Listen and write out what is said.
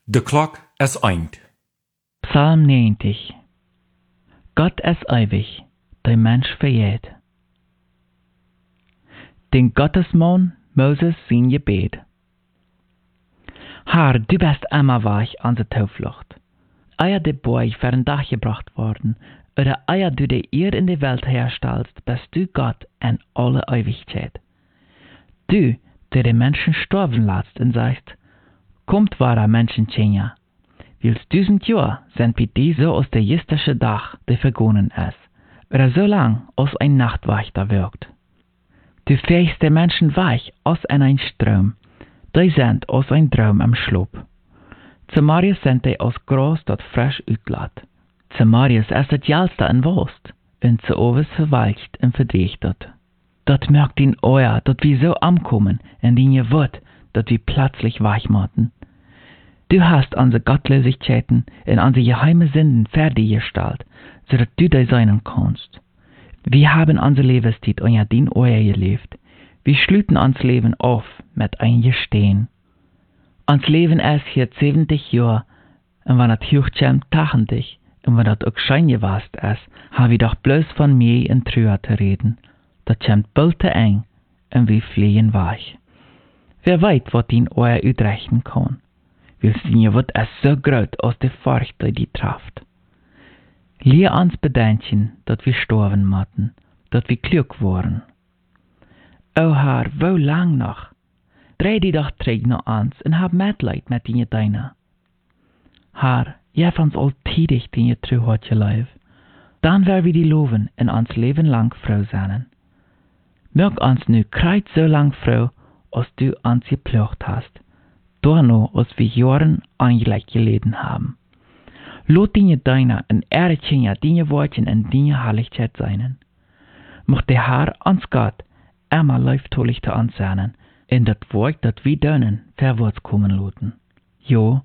De klok is eind. Psalm 90. Gott ist ewig, der Mensch verjährt. Den Gottesmann Moses sein Gebet. Herr, du bist immer weich unsere Zuflucht. Eier de Boy für ein Dach gebracht worden, oder eier du de Ehr in der Welt herstellst, bist du Gott in alle Ewigkeit. Du, der die Menschen sterben lässt und sagst, kommt wahrer Menschenkinder. Wils 1000 Jahre sind wie die so aus der jüstische Dach, der vergonnen ist, oder so lang aus ein Nachtwächter wirkt. Du fähigst der Menschen weich aus ein Strom, die sind aus ein Traum am Schlaf. Zu Marius sind die aus Gras, dat frisch utlaat. Zu Marius ist das Jalste in Wurst, und zu Oves verweicht und verdreht dat. Dat merkt ihn euer, dat wir so ankommen, in den je wird, dat wir plötzlich weich machen. Du hast unsere Gottlosigkeiten und unsere geheime Sünden fertiggestellt, so dass du da sein kannst. Wir haben unsere Lebenszeit unter den Euer gelebt. Wir schlüten uns Leben auf mit ein Gestehen. Uns Leben ist hier 70 Jahre, und wenn das hochkommt, 80, und wenn das auch schein gewast ist, haben wir doch bloß von mir in Trüher zu reden. Das kommt bald zu eng, und wir fliehen weich. Wer weiß, was den Euer uitrechnen kann. Wir sehen, was es so groß aus der Furcht, die trifft. Lehr uns bedenken, dass wir sterben müssen, dass wir klug waren. O Herr, wo lang noch? Dreh die doch träg nach uns und hab Mitleid mit den Deiner. Herr, gib uns alltätig den treu hat gelebt. Dann werden wir die loben und uns Leben lang froh sein. Mög uns nu kreuz so lang froh, als du uns gepflückt hast. Dorno, als wir Jahren eigentlich geleden haben. Lot die Deiner en Ehrchen die Worten in die Herrlichkeit sein. Mocht der Herr uns Gott immer leiftolig zu uns sein, in das Wort, das wir dönen, verwärts kommen loten. Jo,